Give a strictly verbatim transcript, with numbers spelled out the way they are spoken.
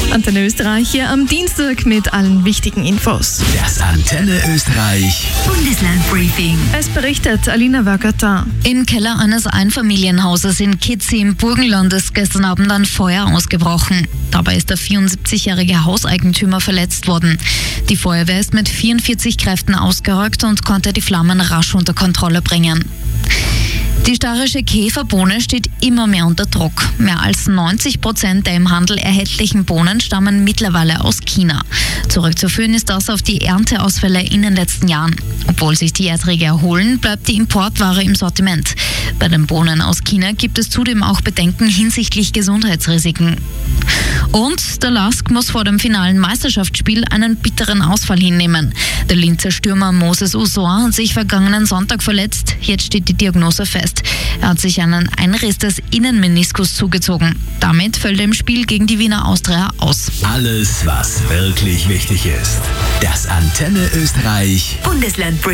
Antenne Österreich hier am Dienstag mit allen wichtigen Infos. Das Antenne Österreich Bundesland-Briefing. Es berichtet Alina Wögerter. Im Keller eines Einfamilienhauses in Kitzi im Burgenland ist gestern Abend ein Feuer ausgebrochen. Dabei ist der vierundsiebzigjährige Hauseigentümer verletzt worden. Die Feuerwehr ist mit vierundvierzig Kräften ausgerückt und konnte die Flammen rasch unter Kontrolle bringen. Die steirische Käferbohne steht immer mehr unter Druck. Mehr als neunzig Prozent der im Handel erhältlichen Bohnen stammen mittlerweile aus China. Zurückzuführen ist das auf die Ernteausfälle in den letzten Jahren. Obwohl sich die Erträge erholen, bleibt die Importware im Sortiment. Bei den Bohnen aus China gibt es zudem auch Bedenken hinsichtlich Gesundheitsrisiken. Und der Lask muss vor dem finalen Meisterschaftsspiel einen bitteren Ausfall hinnehmen. Der Linzer Stürmer Moses Usor hat sich vergangenen Sonntag verletzt. Jetzt steht die Diagnose fest. Er hat sich einen Einriss des Innenmeniskus zugezogen. Damit fällt er im Spiel gegen die Wiener Austria aus. Alles, was wirklich wichtig ist. Das Antenne Österreich Bundesland